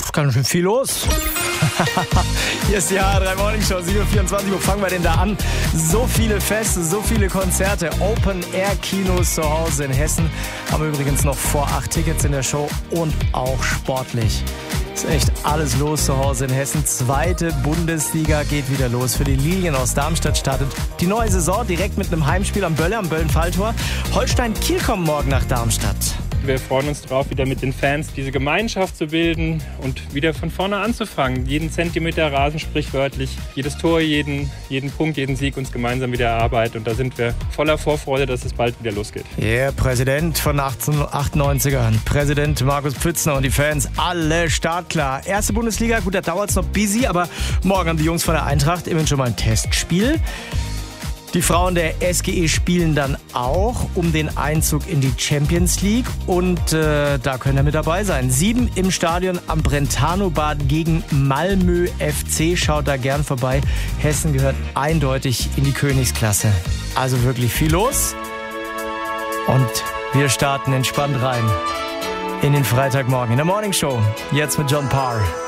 Ganz schön viel los. Hier ist die HR3 Morning Show, 7.24 Uhr. Wo fangen wir denn da an? So viele Feste, so viele Konzerte. Open-Air-Kinos zu Hause in Hessen. Haben wir übrigens noch vor 8 Tickets in der Show und auch sportlich. Ist echt alles los zu Hause in Hessen. Zweite Bundesliga geht wieder los. Für die Lilien aus Darmstadt startet die neue Saison direkt mit einem Heimspiel am Böllen-Falltor. Holstein-Kiel kommt morgen nach Darmstadt. Wir freuen uns drauf, wieder mit den Fans diese Gemeinschaft zu bilden und wieder von vorne anzufangen. Jeden Zentimeter Rasen sprichwörtlich, jedes Tor, jeden Punkt, jeden Sieg uns gemeinsam wieder erarbeiten. Und da sind wir voller Vorfreude, dass es bald wieder losgeht. Präsident von 1898ern, Präsident Markus Pfützner und die Fans, alle startklar. Erste Bundesliga, gut, da dauert es noch busy, aber morgen haben die Jungs von der Eintracht immerhin schon mal ein Testspiel. Die Frauen der SGE spielen dann auch um den Einzug in die Champions League und da können wir mit dabei sein. 7 im Stadion am Brentano-Bad gegen Malmö FC. Schaut da gern vorbei. Hessen gehört eindeutig in die Königsklasse. Also wirklich viel los und wir starten entspannt rein in den Freitagmorgen in der Morning Show. Jetzt mit John Parr.